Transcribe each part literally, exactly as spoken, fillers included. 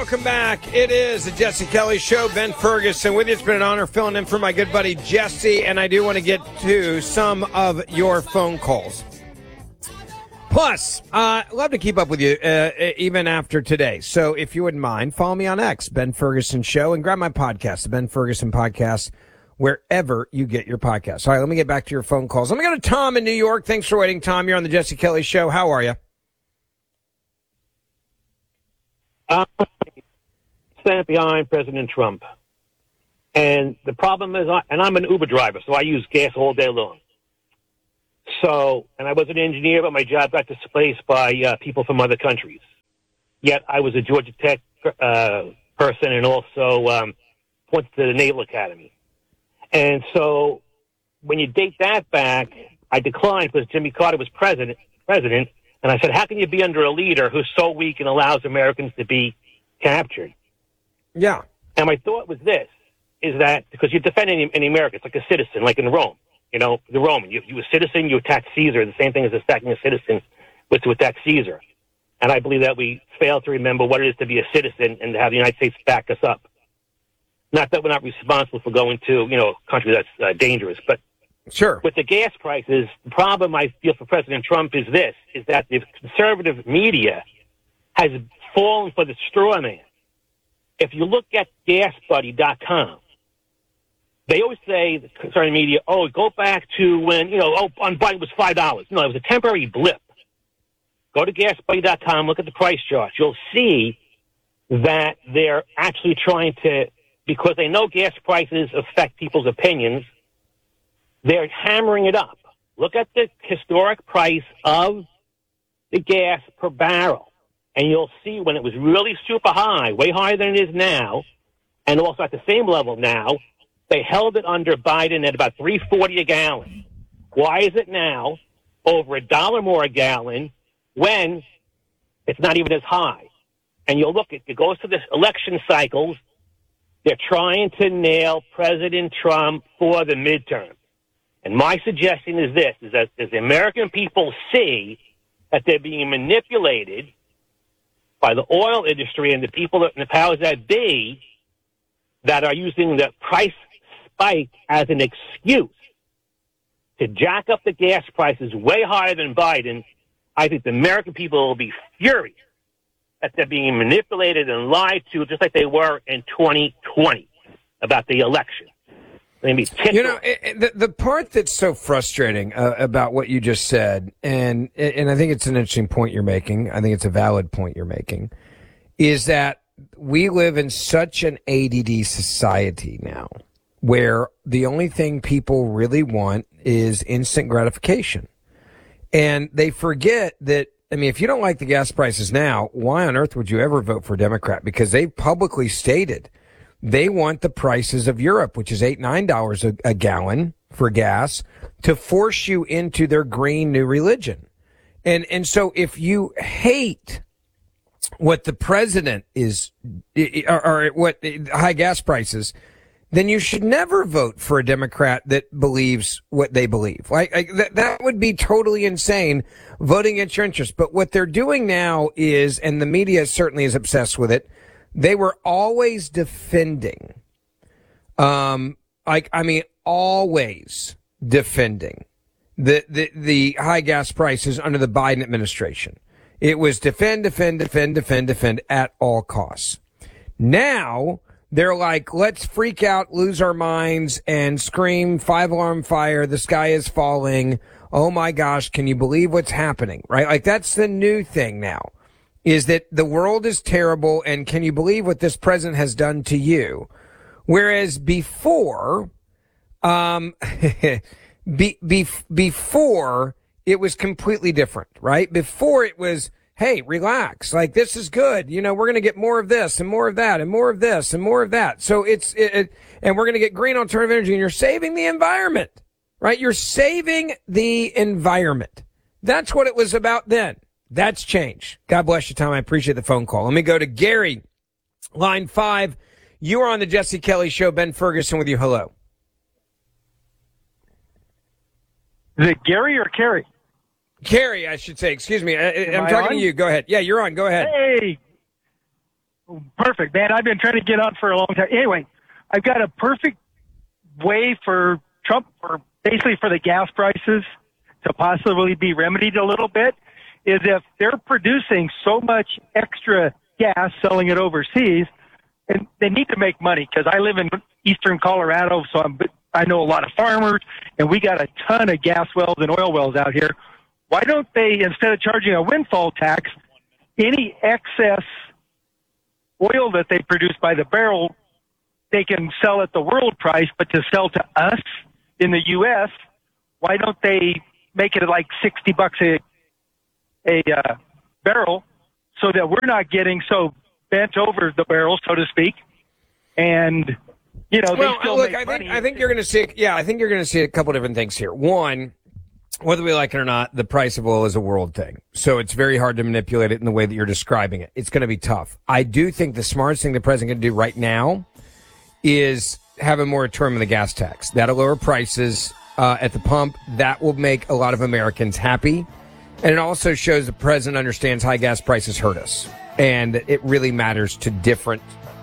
welcome back. It is the Jesse Kelly Show. Ben Ferguson with you. It's been an honor filling in for my good buddy Jesse, and I do want to get to some of your phone calls. Plus, uh, love to keep up with you uh, even after today. So if you wouldn't mind, follow me on X, Ben Ferguson Show, and grab my podcast, the Ben Ferguson Podcast, wherever you get your podcasts. All right, let me get back to your phone calls. Let me go to Tom in New York. Thanks for waiting, Tom. You're on the Jesse Kelly Show. How are you? I stand behind President Trump. And the problem is, I, and I'm an Uber driver, so I use gas all day long. So, and I was an engineer, but my job got displaced by uh, people from other countries. Yet I was a Georgia Tech uh, person and also um, went to the Naval Academy. And so when you date that back, I declined because Jimmy Carter was president, president, and I said, how can you be under a leader who's so weak and allows Americans to be captured? Yeah. And my thought was this, is that because you're defending any American, it's like a citizen, like in Rome. You know, the Roman, you, you were a citizen, you attacked Caesar. The same thing as attacking a citizen was to attack Caesar. And I believe that we fail to remember what it is to be a citizen and to have the United States back us up. Not that we're not responsible for going to, you know, a country that's uh, dangerous, but sure. With the gas prices, the problem I feel for President Trump is this, is that the conservative media has fallen for the straw man. If you look at gas buddy dot com, they always say, the conservative media, oh, go back to when, you know, oh, on Biden was five dollars. No, it was a temporary blip. Go to gas buddy dot com, look at the price charts. You'll see that they're actually trying to, because they know gas prices affect people's opinions, they're hammering it up. Look at the historic price of the gas per barrel, and you'll see when it was really super high, way higher than it is now, and also at the same level now, they held it under Biden at about three forty a gallon. Why is it now over a dollar more a gallon when it's not even as high? And you'll look, it goes to the election cycles. They're trying to nail President Trump for the midterm. And my suggestion is this, is that as the American people see that they're being manipulated by the oil industry and the people that, and the powers that be that are using the price spike as an excuse to jack up the gas prices way higher than Biden, I think the American people will be furious that they're being manipulated and lied to just like they were in twenty twenty about the election. You know, it, the, the part that's so frustrating uh, about what you just said, and and I think it's an interesting point you're making, I think it's a valid point you're making, is that we live in such an A D D society now where the only thing people really want is instant gratification. And they forget that, I mean, if you don't like the gas prices now, why on earth would you ever vote for a Democrat? Because they've publicly stated they want the prices of Europe, which is eight, nine dollars a, a gallon for gas, to force you into their green new religion. And and so if you hate what the president is, or, or what high gas prices, then you should never vote for a Democrat that believes what they believe. Like, like that, that would be totally insane, voting against your interests. But what they're doing now is, and the media certainly is obsessed with it, they were always defending, um, like, I mean, always defending the, the, the high gas prices under the Biden administration. It was defend, defend, defend, defend, defend at all costs. Now they're like, let's freak out, lose our minds, and scream, five alarm fire, the sky is falling. Oh my gosh, can you believe what's happening? Right? Like, that's the new thing now, is that the world is terrible, and can you believe what this president has done to you? Whereas before, um, be, be, before it was completely different, right? Before it was, hey, relax, like, this is good. You know, we're going to get more of this and more of that and more of this and more of that. So it's, it, it and we're going to get green alternative energy, and you're saving the environment, right? You're saving the environment. That's what it was about then. That's changed. God bless you, Tom. I appreciate the phone call. Let me go to Gary, line five. You are on the Jesse Kelly Show. Ben Ferguson with you. Hello. Is it Gary or Carrie? Carrie, I should say. Excuse me. I, I'm I talking on? to you. Go ahead. Yeah, you're on. Go ahead. Hey. Perfect, man. I've been trying to get on for a long time. Anyway, I've got a perfect way for Trump, or basically for the gas prices to possibly be remedied a little bit, is if they're producing so much extra gas, selling it overseas, and they need to make money, because I live in eastern Colorado, so I'm, I know a lot of farmers, and we got a ton of gas wells and oil wells out here. Why don't they, instead of charging a windfall tax, any excess oil that they produce by the barrel, they can sell at the world price, but to sell to us in the U S, why don't they make it like sixty bucks a, a uh, barrel, so that we're not getting so bent over the barrel, so to speak, and you know, well, they still look, make I money. think I think you're going to see. Yeah, I think you're going to see a couple different things here. One, whether we like it or not, the price of oil is a world thing, so it's very hard to manipulate it in the way that you're describing it. It's going to be tough. I do think the smartest thing the president can do right now is have a moratorium on the gas tax. That'll lower prices uh, at the pump. That will make a lot of Americans happy. And it also shows the president understands high gas prices hurt us. And it really matters to different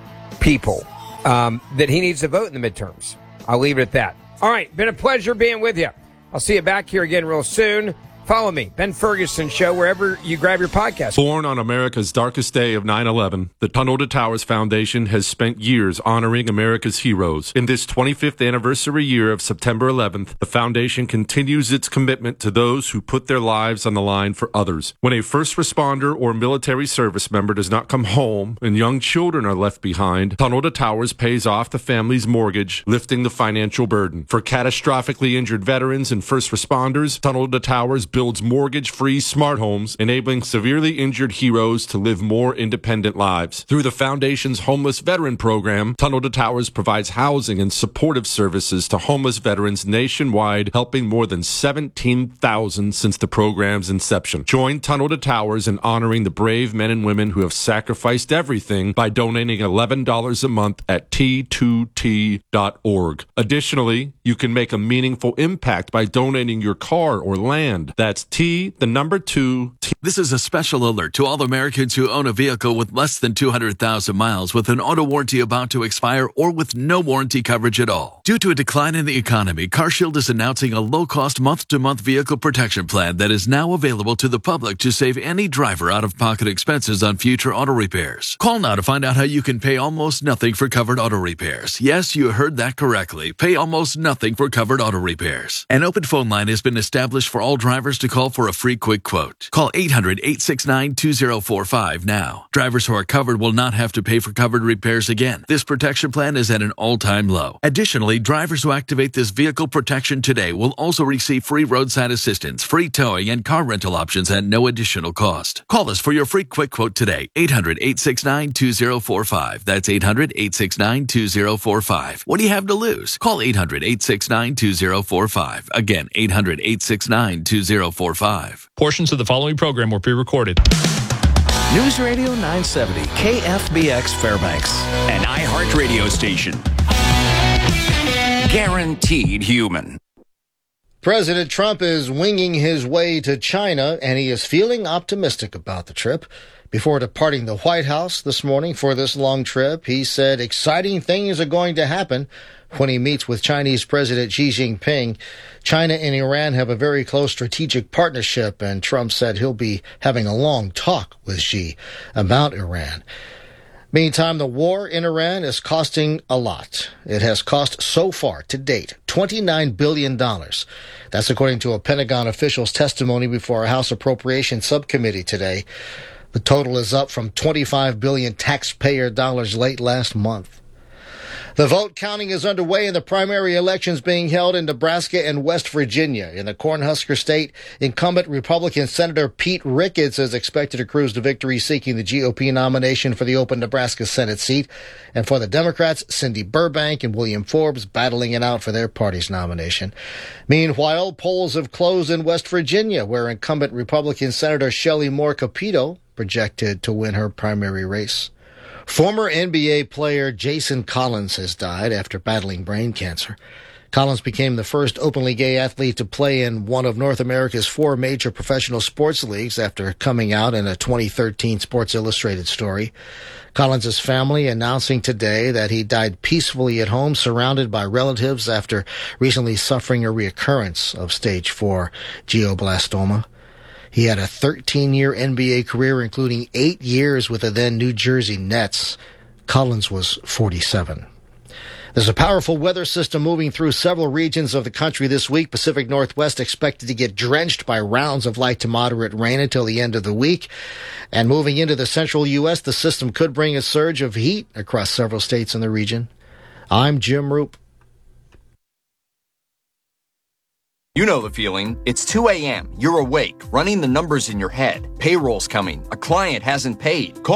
people um, that he needs to vote in the midterms. I'll leave it at that. All right. Been a pleasure being with you. I'll see you back here again real soon. Follow me, Ben Ferguson Show, wherever you grab your podcast. Born on America's darkest day of nine eleven, the Tunnel to Towers Foundation has spent years honoring America's heroes. In this twenty-fifth anniversary year of September eleventh, the foundation continues its commitment to those who put their lives on the line for others. When a first responder or military service member does not come home and young children are left behind, Tunnel to Towers pays off the family's mortgage, lifting the financial burden. For catastrophically injured veterans and first responders, Tunnel to Towers builds mortgage-free smart homes, enabling severely injured heroes to live more independent lives. Through the Foundation's Homeless Veteran Program, Tunnel to Towers provides housing and supportive services to homeless veterans nationwide, helping more than seventeen thousand since the program's inception. Join Tunnel to Towers in honoring the brave men and women who have sacrificed everything by donating eleven dollars a month at T two T dot org. Additionally, you can make a meaningful impact by donating your car or land. That's T, the number two. T. This is a special alert to all Americans who own a vehicle with less than two hundred thousand miles with an auto warranty about to expire or with no warranty coverage at all. Due to a decline in the economy, CarShield is announcing a low-cost month-to-month vehicle protection plan that is now available to the public to save any driver out-of-pocket expenses on future auto repairs. Call now to find out how you can pay almost nothing for covered auto repairs. Yes, you heard that correctly. Pay almost nothing for covered auto repairs. An open phone line has been established for all drivers to call for a free quick quote. Call eight hundred, eight six nine, two zero four five now. Drivers who are covered will not have to pay for covered repairs again. This protection plan is at an all-time low. Additionally, drivers who activate this vehicle protection today will also receive free roadside assistance, free towing, and car rental options at no additional cost. Call us for your free quick quote today. eight hundred, eight six nine, two zero four five. That's eight hundred, eight six nine, two zero four five. What do you have to lose? Call eight hundred, eight six nine, two zero four five. Again, eight hundred, eight six nine, two zero four five. Portions of the following program were pre-recorded. News Radio nine seventy, K F B X Fairbanks. An iHeart radio station. Guaranteed human. President Trump is winging his way to China, and he is feeling optimistic about the trip. Before departing the White House this morning for this long trip, he said exciting things are going to happen when he meets with Chinese President Xi Jinping. China and Iran have a very close strategic partnership, and Trump said he'll be having a long talk with Xi about Iran. Meantime, the war in Iran is costing a lot. It has cost so far to date twenty-nine billion dollars. That's according to a Pentagon official's testimony before a House Appropriations Subcommittee today. The total is up from twenty-five billion dollars taxpayer dollars late last month. The vote counting is underway in the primary elections being held in Nebraska and West Virginia. In the Cornhusker State, incumbent Republican Senator Pete Ricketts is expected to cruise to victory, seeking the G O P nomination for the open Nebraska Senate seat. And for the Democrats, Cindy Burbank and William Forbes battling it out for their party's nomination. Meanwhile, polls have closed in West Virginia, where incumbent Republican Senator Shelley Moore Capito projected to win her primary race. Former N B A player Jason Collins has died after battling brain cancer. Collins became the first openly gay athlete to play in one of North America's four major professional sports leagues after coming out in a twenty thirteen Sports Illustrated story. Collins' family announcing today that he died peacefully at home, surrounded by relatives after recently suffering a reoccurrence of stage four glioblastoma. He had a thirteen-year N B A career, including eight years with the then New Jersey Nets. Collins was forty-seven. There's a powerful weather system moving through several regions of the country this week. Pacific Northwest expected to get drenched by rounds of light to moderate rain until the end of the week. And moving into the central U S, the system could bring a surge of heat across several states in the region. I'm Jim Roop. You know the feeling. It's two a.m. You're awake, running the numbers in your head. Payroll's coming. A client hasn't paid. Call